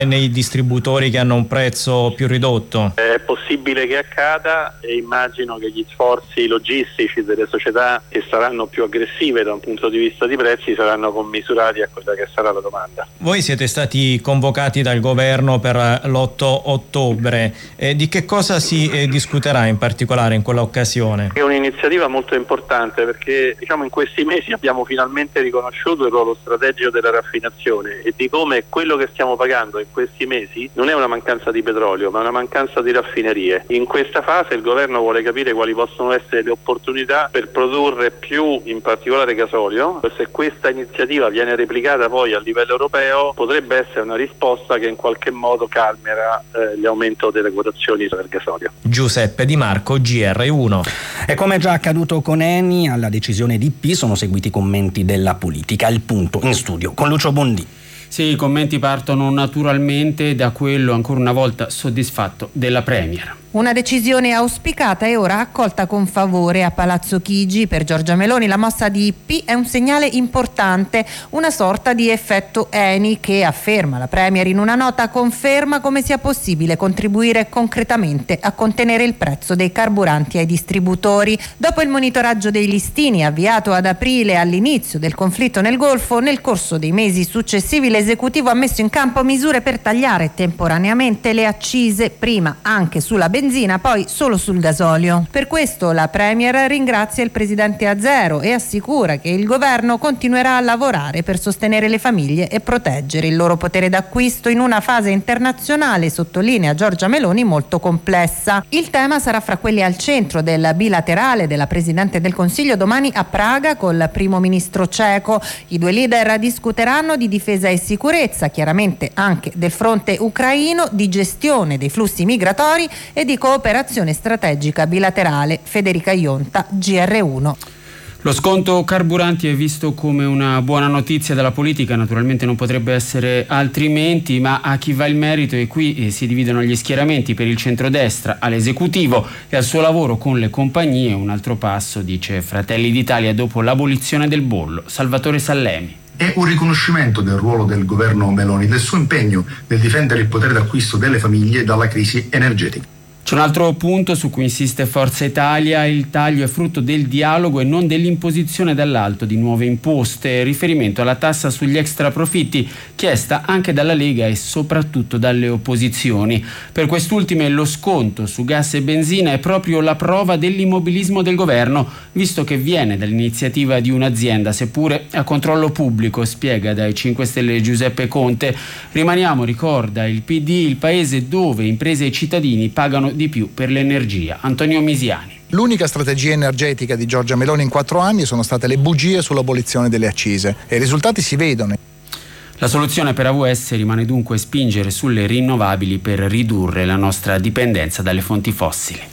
nei distributori che hanno un prezzo più ridotto? È possibile che accada e immagino che gli sforzi logistici delle società che saranno più aggressive da un punto di vista di prezzi saranno commisurati a quella che sarà la domanda. Voi siete stati convocati dal governo per l'8 ottobre. Di che cosa si discuterà in particolare in quell'occasione? È un'iniziativa molto importante perché in questi mesi abbiamo finalmente riconosciuto il ruolo strategico della raffinazione e di come quello che stiamo pagando in questi mesi non è una mancanza di petrolio ma una mancanza di raffinerie. In questa fase il governo vuole capire quali possono essere le opportunità per produrre più, in particolare gasolio. Se questa iniziativa viene replicata poi a livello europeo potrebbe essere una risposta che in qualche modo calmerà l'aumento delle quotazioni del gasolio. Giuseppe Di Marco, GR1. E come già accaduto con Eni, alla decisione DP sono seguiti i commenti della politica. Il punto in studio con Lucio Bondi. Sì, i commenti partono naturalmente da quello ancora una volta soddisfatto della Premier. Una decisione auspicata e ora accolta con favore a Palazzo Chigi. Per Giorgia Meloni la mossa di IP è un segnale importante, una sorta di effetto Eni che, afferma la Premier in una nota, conferma come sia possibile contribuire concretamente a contenere il prezzo dei carburanti ai distributori. Dopo il monitoraggio dei listini avviato ad aprile all'inizio del conflitto nel Golfo, nel corso dei mesi successivi l'esecutivo ha messo in campo misure per tagliare temporaneamente le accise, prima anche sulla benzina, poi solo sul gasolio. Per questo la Premier ringrazia il presidente Azero e assicura che il governo continuerà a lavorare per sostenere le famiglie e proteggere il loro potere d'acquisto in una fase internazionale, sottolinea Giorgia Meloni, molto complessa. Il tema sarà fra quelli al centro del bilaterale della Presidente del Consiglio domani a Praga col primo ministro ceco. I due leader discuteranno di difesa e sicurezza, chiaramente anche del fronte ucraino, di gestione dei flussi migratori e di cooperazione strategica bilaterale. Federica Ionta, GR1. Lo sconto carburanti è visto come una buona notizia della politica, naturalmente non potrebbe essere altrimenti, ma a chi va il merito, e qui si dividono gli schieramenti. Per il centrodestra all'esecutivo e al suo lavoro con le compagnie. Un altro passo, dice Fratelli d'Italia, dopo l'abolizione del bollo. Salvatore Sallemi. È un riconoscimento del ruolo del governo Meloni, del suo impegno nel difendere il potere d'acquisto delle famiglie dalla crisi energetica. C'è un altro punto su cui insiste Forza Italia: il taglio è frutto del dialogo e non dell'imposizione dall'alto di nuove imposte, riferimento alla tassa sugli extraprofitti chiesta anche dalla Lega e soprattutto dalle opposizioni. Per quest'ultime lo sconto su gas e benzina è proprio la prova dell'immobilismo del governo, visto che viene dall'iniziativa di un'azienda, seppure a controllo pubblico, spiega dai 5 Stelle Giuseppe Conte. Rimaniamo, ricorda il PD, il paese dove imprese e cittadini pagano di più per l'energia. Antonio Misiani. L'unica strategia energetica di Giorgia Meloni in 4 anni sono state le bugie sull'abolizione delle accise e i risultati si vedono. La soluzione per AVS rimane dunque spingere sulle rinnovabili per ridurre la nostra dipendenza dalle fonti fossili.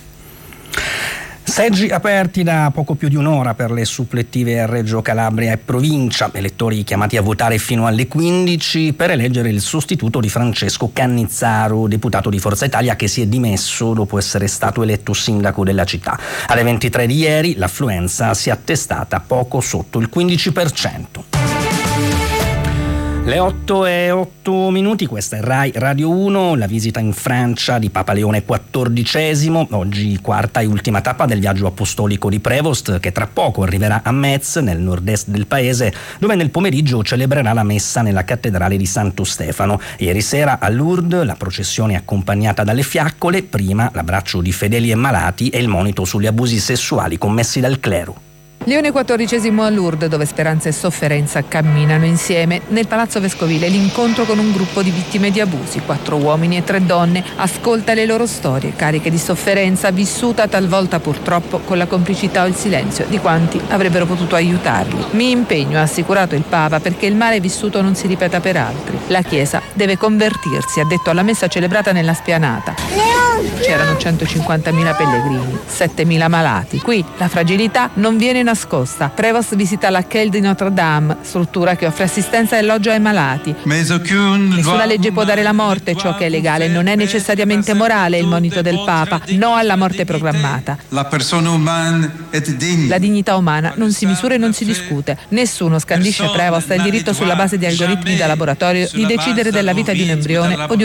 Seggi aperti da poco più di un'ora per le supplettive a Reggio Calabria e provincia, elettori chiamati a votare fino alle 15 per eleggere il sostituto di Francesco Cannizzaro, deputato di Forza Italia che si è dimesso dopo essere stato eletto sindaco della città. Alle 23 di ieri l'affluenza si è attestata poco sotto il 15%. Le 8:08, questa è Rai Radio 1, la visita in Francia di Papa Leone XIV, oggi quarta e ultima tappa del viaggio apostolico di Prevost, che tra poco arriverà a Metz, nel nord-est del paese, dove nel pomeriggio celebrerà la messa nella cattedrale di Santo Stefano. Ieri sera a Lourdes la processione accompagnata dalle fiaccole, prima l'abbraccio di fedeli e malati e il monito sugli abusi sessuali commessi dal clero. Leone XIV a Lourdes, dove speranza e sofferenza camminano insieme. Nel Palazzo Vescovile l'incontro con un gruppo di vittime di abusi, 4 uomini e 3 donne. Ascolta le loro storie, cariche di sofferenza, vissuta talvolta purtroppo con la complicità o il silenzio di quanti avrebbero potuto aiutarli. Mi impegno, ha assicurato il Papa, perché il male vissuto non si ripeta per altri. La Chiesa deve convertirsi, ha detto alla messa celebrata nella Spianata. C'erano 150.000 pellegrini, 7.000 malati. Qui la fragilità non viene nascosta. Prevost visita la Chelle di Notre Dame, struttura che offre assistenza e alloggio ai malati. Nessuna legge può dare la morte, ciò che è legale non è necessariamente morale, il monito del Papa. No alla morte programmata. La dignità umana non si misura e non si discute. Nessuno scandisce Prevost il diritto sulla base di algoritmi da laboratorio di decidere della vita di un embrione o di